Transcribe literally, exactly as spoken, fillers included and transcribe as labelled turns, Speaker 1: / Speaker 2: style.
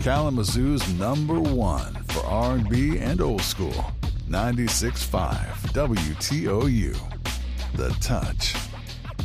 Speaker 1: Kalamazoo's number one for R and B and old school. ninety-six point five W T O U. The Touch.